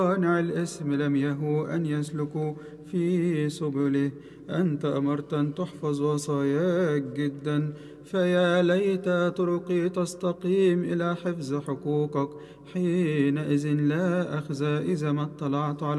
صانع الإثم لم يهو أن يسلكوا في سبله. أنت أمرت أن تحفظ وصاياك جدا، فيا ليت طرقي تستقيم إلى حفظ حقوقك. حينئذ لا أخزى إذا ما اطلعت على